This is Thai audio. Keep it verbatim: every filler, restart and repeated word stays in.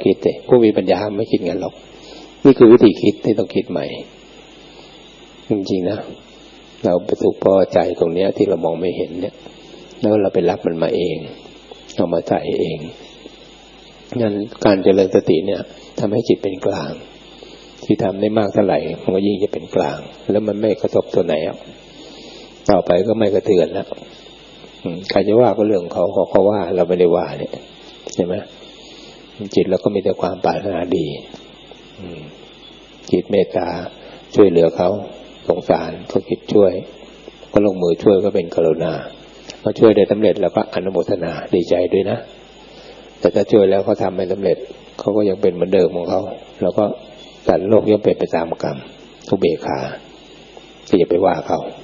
คิดเลยผู้มีปัญญาไม่คิดงั้นหรอกนี่คือวิธีคิดที่ต้องคิดใหม่จริงๆนะเราไปถูกพอใจตรงเนี้ยที่เรามองไม่เห็นเนี่ยแล้วเราไปรับมันมาเองเอามาใส่เองงั้นการเจริญสติเนี่ยทำให้จิตเป็นกลางที่ทำได้มากเท่าไหร่มันก็ยิ่งจะเป็นกลางแล้วมันไม่กระทบตัวไหนอ่ะต่อไปก็ไม่กระเทือนแล้วใครจะว่าก็เรื่องเขาเขาเขาว่าเราไม่ได้ว่าเนี่ยใช่ไหมจิตเราก็มีแต่ความปรารถนาดีจิตเมตตาช่วยเหลือเขาสงสารเขาคิดช่วยก็ลงมือช่วยก็เป็นกรุณาพอช่วยได้สำเร็จแล้วก็อนุโมทนาดีใจด้วยนะแต่ถ้าช่วยแล้วเขาทำไม่สำเร็จเขาก็ยังเป็นเหมือนเดิมของเขาแล้วก็สัตว์โลกย่อมเป็นไปตามกรรมทุกเบขาที่จะไปว่าเขา